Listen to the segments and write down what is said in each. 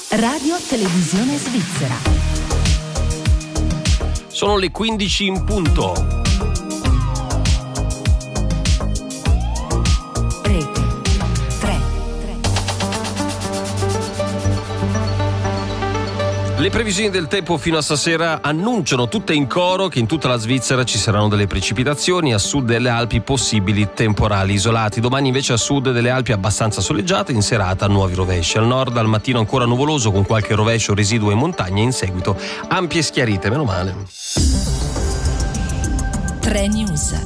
Radio Televisione Svizzera. Sono le 15 in punto. Rete 3. Le previsioni del tempo fino a stasera annunciano tutte in coro che in tutta la Svizzera ci saranno delle precipitazioni, a sud delle Alpi possibili temporali isolati. Domani invece a sud delle Alpi abbastanza soleggiate, in serata nuovi rovesci. Al nord al mattino ancora nuvoloso con qualche rovescio residuo in montagna, in seguito ampie schiarite, meno male. 3 News.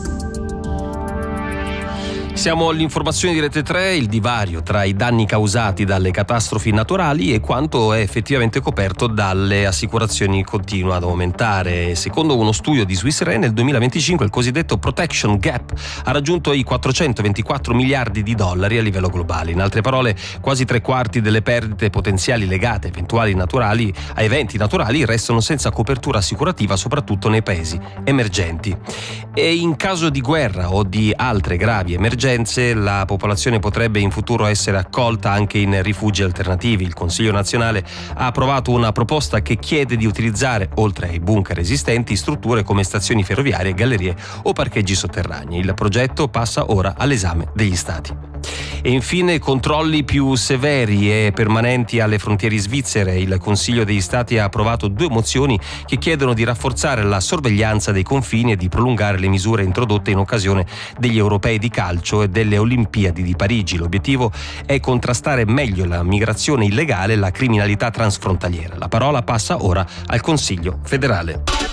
Siamo all'informazione di Rete 3, il divario tra i danni causati dalle catastrofi naturali e quanto è effettivamente coperto dalle assicurazioni continua ad aumentare. Secondo uno studio di Swiss Re, nel 2025 il cosiddetto protection gap ha raggiunto i 424 miliardi di dollari a livello globale. In altre parole, quasi 3/4 delle perdite potenziali legate a eventi naturali restano senza copertura assicurativa, soprattutto nei paesi emergenti. E in caso di guerra o di altre gravi emergenze, la popolazione potrebbe in futuro essere accolta anche in rifugi alternativi. Il Consiglio nazionale ha approvato una proposta che chiede di utilizzare, oltre ai bunker esistenti, strutture come stazioni ferroviarie, gallerie o parcheggi sotterranei. Il progetto passa ora all'esame degli Stati. E infine controlli più severi e permanenti alle frontiere svizzere. Il Consiglio degli Stati ha approvato 2 mozioni che chiedono di rafforzare la sorveglianza dei confini e di prolungare le misure introdotte in occasione degli europei di calcio e delle Olimpiadi di Parigi. L'obiettivo è contrastare meglio la migrazione illegale e la criminalità transfrontaliera. La parola passa ora al Consiglio federale.